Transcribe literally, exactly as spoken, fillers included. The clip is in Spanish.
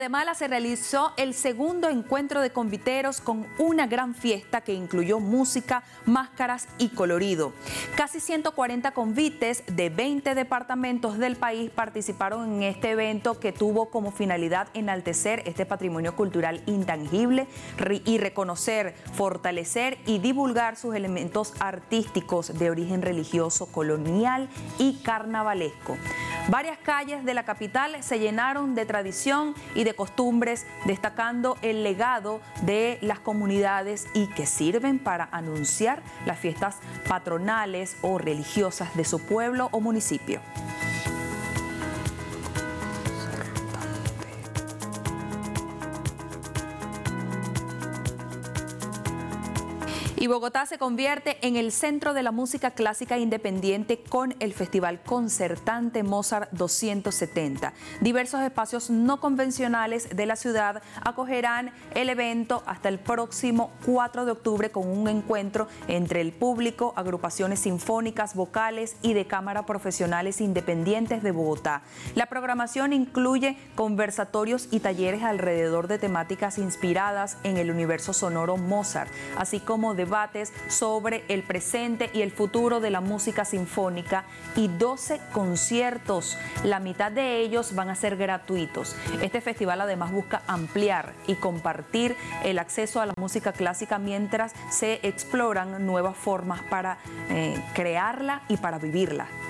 Guatemala se realizó el segundo encuentro de conviteros con una gran fiesta que incluyó música, máscaras y colorido. Casi ciento cuarenta convites de veinte departamentos del país participaron en este evento que tuvo como finalidad enaltecer este patrimonio cultural intangible y reconocer, fortalecer y divulgar sus elementos artísticos de origen religioso, colonial y carnavalesco. Varias calles de la capital se llenaron de tradición y de costumbres, destacando el legado de las comunidades y que sirven para anunciar las fiestas patronales o religiosas de su pueblo o municipio. Y Bogotá se convierte en el centro de la música clásica independiente con el Festival Concertante Mozart doscientos setenta. Diversos espacios no convencionales de la ciudad acogerán el evento hasta el próximo cuatro de octubre con un encuentro entre el público, agrupaciones sinfónicas, vocales y de cámara profesionales independientes de Bogotá. La programación incluye conversatorios y talleres alrededor de temáticas inspiradas en el universo sonoro Mozart, así como de debates sobre el presente y el futuro de la música sinfónica y doce conciertos. La mitad de ellos van a ser gratuitos. Este festival además busca ampliar y compartir el acceso a la música clásica mientras se exploran nuevas formas para eh, crearla y para vivirla.